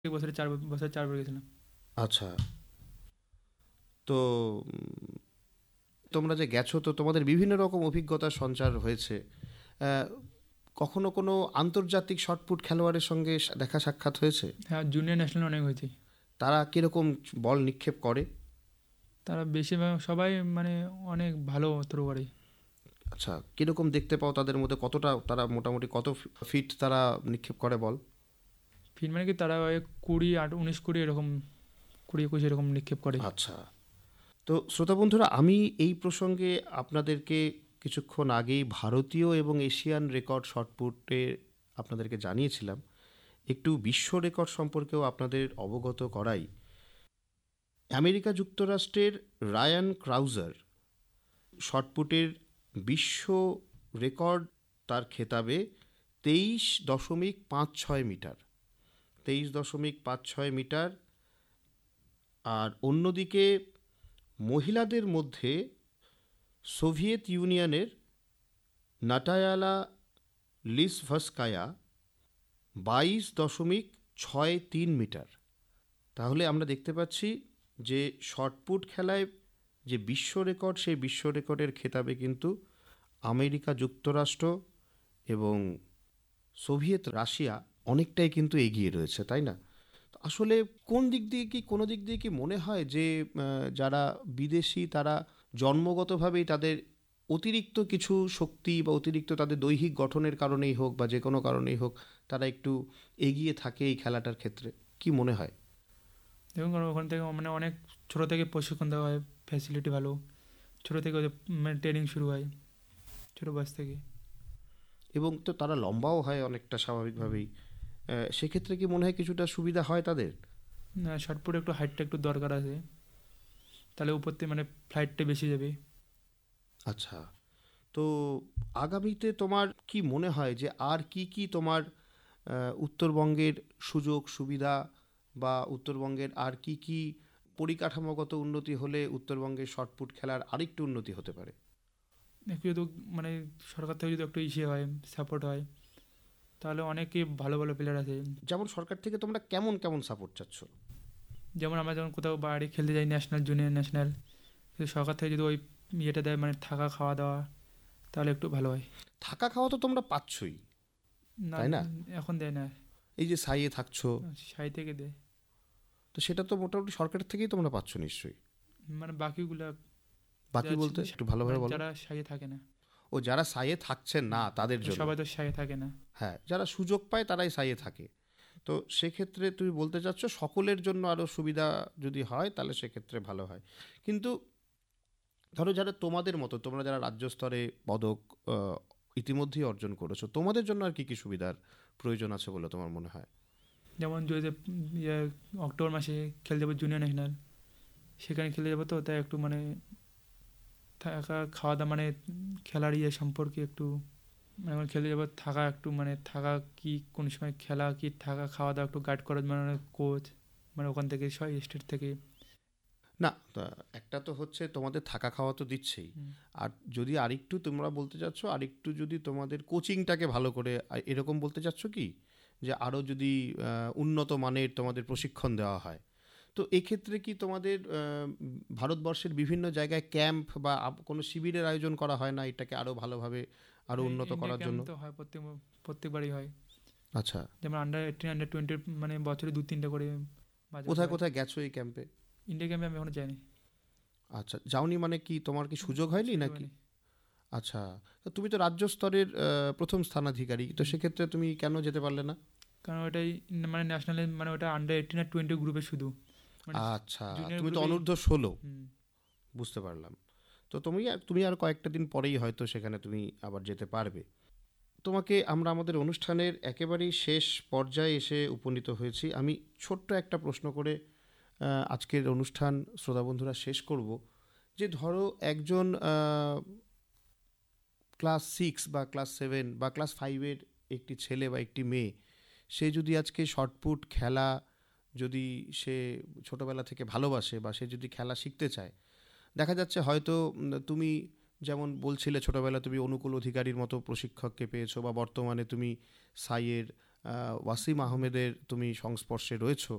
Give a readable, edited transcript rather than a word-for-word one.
বছরে 4 বার গেছিলাম। আচ্ছা। তো তোমরা যে গেছো, তো তোমাদের বিভিন্ন রকম অভিজ্ঞতার সঞ্চার হয়েছে। আহ, কখনো কোনো আন্তর্জাতিক শটপুট খেলোয়াড়ের সঙ্গে দেখা সাক্ষাৎ হয়েছে? হ্যাঁ, জুনিয়র ন্যাশনাল অনেক হয়েছে। তারা কিরকম বল নিক্ষেপ করে? তারা বেশিরভাগ সবাই মানে অনেক ভালো থ্রো করে। আচ্ছা, কিরকম দেখতে পাও তাদের মধ্যে? কতটা তারা মোটামুটি কত ফিট তারা নিক্ষেপ করে বল? ফিট মানে কি, তারা ওই 20, 19, 20 এরকম, 20, 21 এরকম নিক্ষেপ করে। আচ্ছা। তো শ্রোতা বন্ধুরা, আমি এই প্রসঙ্গে আপনাদেরকে কিছুক্ষণ আগেই ভারতীয় এবং এশিয়ান রেকর্ড শটপুটে আপনাদেরকে জানিয়েছিলাম। একটু বিশ্ব রেকর্ড সম্পর্কেও আপনাদের অবগত করাই। আমেরিকা যুক্তরাষ্ট্রের রায়ান ক্রাউজার শটপুটের বিশ্ব রেকর্ড, তার খেতাবে 23.56 মিটার। 23.56 মিটার। আর অন্যদিকে মহিলাদের মধ্যে সোভিয়েত ইউনিয়নের নাটায়ালা লিসভস্কায়া 22.63 মিটার। তাহলে আমরা দেখতে পাচ্ছি যে শটপুট খেলায় যে বিশ্ব রেকর্ড, সেই বিশ্ব রেকর্ডের খেতাবে কিন্তু আমেরিকা যুক্তরাষ্ট্র এবং সোভিয়েত রাশিয়া অনেকটাই কিন্তু এগিয়ে রয়েছে, তাই না? তো আসলে কোন দিক দিয়ে কি, কোনো দিক দিয়ে কি মনে হয় যে যারা বিদেশি তারা জন্মগতভাবেই তাদের অতিরিক্ত কিছু শক্তি বা অতিরিক্ত তাদের দৈহিক গঠনের কারণেই হোক বা যে কোনো কারণেই হোক, তারা একটু এগিয়ে থাকে এই খেলাটার ক্ষেত্রে? কি মনে হয়? দেখুন, কারণ ওখান থেকে মানে অনেক ছোটো থেকে প্রশিক্ষণ দেওয়া হয়, ফ্যাসিলিটি ভালো। ছোটো থেকে ওদের মানে ট্রেনিং শুরু হয় ছোটো বয়স থেকে। এবং তো তারা লম্বাও হয় অনেকটা স্বাভাবিকভাবেই। সেক্ষেত্রে কি মনে হয় কিছুটা সুবিধা হয় তাদের? না, শর্টপুটে একটু হাইটটা একটু দরকার আছে, তাহলে উপর থেকে মানে ফ্লাইটটা বেশি যাবে। আচ্ছা। তো আগামীতে তোমার কি মনে হয় যে আর কি কি তোমার উত্তরবঙ্গের সুযোগ সুবিধা বা উত্তরবঙ্গের আর কি কি পরিকাঠামোগত উন্নতি হলে উত্তরবঙ্গের শটপুট খেলার আরেকটু উন্নতি হতে পারে? একটু যদি মানে সরকার থেকে যদি একটু ইসে হয়, সাপোর্ট হয়, তাহলে অনেকে ভালো ভালো প্লেয়ার আছে। যেমন সরকার থেকে তোমরা কেমন কেমন সাপোর্ট চাচ্ছ? যেমন আমরা যখন কোথাও বাইরে খেলতে যাই, ন্যাশনাল জুনিয়র ন্যাশনাল, সরকার থেকে যদি ওই ইয়েটা দেয়, মানে থাকা খাওয়া দাওয়া, তাহলে একটু ভালো হয়। থাকা খাওয়া তো তোমরা পাচ্ছই, না, তাই না? এখন দেয় না। এই যে সাইয়ে থাকছো, সাই থেকে দেয়। তো সেটা তো মোটামুটি সরকার থেকেই তোমরা পাচ্ছ নিশ্চয়ই। মানে বাকিগুলা বাকি বলতে একটু ভালোভাবে মানে বলো। যারা সাইয়ে থাকে না। ও, যারা সাইয়ে থাকছেন না তাদের জন্য? সবাই তো সাইয়ে থাকে না। হ্যাঁ, যারা সুযোগ পায় তারাই সাইয়ে থাকে। তো সেক্ষেত্রে তুমি বলতে চাচ্ছ সকলের জন্য আরও সুবিধা যদি হয় তাহলে সেক্ষেত্রে ভালো হয়। কিন্তু ধরো যারা তোমাদের মতো, তোমরা যারা রাজ্য স্তরে পদক আহ, ইতিমধ্যেই অর্জন করেছো, তোমাদের জন্য আর কি কি সুবিধার প্রয়োজন আছে বলে তোমার মনে হয়? যেমন যদি ইয়ে অক্টোবর মাসে খেলতে যাবো জুনিয়র ন্যাশনাল, সেখানে খেলতে যাবো, তো তাই একটু মানে থাকা খাওয়া দাওয়া মানে খেলার ইয়ে সম্পর্কে একটু মানে আমার খেলতে যাবো, থাকা একটু মানে থাকা কি কোন সময় খেলা কি থাকা খাওয়া দাওয়া একটু গাইড করার মানে কোচ, মানে ওখান থেকে স্টেট থেকে। না, তা একটা তো হচ্ছে তোমাদের থাকা খাওয়া তো দিচ্ছেই। আর যদি আরেকটু তোমরা বলতে চাচ্ছ, আরেকটু যদি তোমাদের কোচিংটাকে ভালো করে এরকম বলতে চাচ্ছ কি, যে আরও যদি উন্নত মানের তোমাদের প্রশিক্ষণ দেওয়া হয়, তো এক্ষেত্রে কি তোমাদের ভারতবর্ষের বিভিন্ন জায়গায় ক্যাম্প বা কোনো শিবিরের আয়োজন করা হয় না এটাকে আরও ভালোভাবে আরও উন্নত ইন্ডিয়া করার ক্যাম্প জন্য? তো হয় প্রত্যেকবারই হয়। আচ্ছা। যেমন আন্ডার 18, আন্ডার 20 মানে বছরে 2-3টা করে মাঝে মাঝে কোথায় হয়। কোথায় গেছো এই ক্যাম্পে? ইন্ডিয়া ক্যাম্পে আমি এখনো যাইনি। আচ্ছা, যাওনি মানে কি তোমার কি সুযোগ হয়নি সুযোগ নাকি? হয়নি। আচ্ছা। তো তুমি তো রাজ্য স্তরের প্রথম স্থানাধিকারী, তো সেক্ষেত্রে তুমি কেন যেতে পারলে না? কারণ ওটাই মানে ন্যাশনালে মানে ওটা আন্ডার 18 আর 20 গ্রুপে শুধু, মানে আচ্ছা, জুনিয়র তুমি তো গ্রুপে। অনূর্ধ্ব 16। বুঝতে পারলাম। তো তুমি আর কয়েকটা দিন পরেই হয়তো সেখানে তুমি আবার যেতে পারবে। তোমাকে আমরা আমাদের অনুষ্ঠানের একেবারেই শেষ পর্যায়ে এসে উপনীত হয়েছি। আমি ছোট্ট একটা প্রশ্ন করে আজকের অনুষ্ঠান শ্রোতা বন্ধুরা শেষ করব। যে ধরো একজন ক্লাস 6 বা ক্লাস 7 বা ক্লাস 5-এর একটি ছেলে বা একটি মেয়ে, সে যদি আজকে শটপুট খেলা যদি সে ছোটোবেলা থেকে ভালোবাসে বা সে যদি খেলা শিখতে চায়, দেখা যাচ্ছে হয়তো তুমি যেমন বলছিলে ছোটোবেলা তুমি অনুকূল অধিকারীর মতো প্রশিক্ষককে পেয়েছো বা বর্তমানে তুমি সাইয়ের ওয়াসিম আহমেদের তুমি সংস্পর্শে রয়েছো।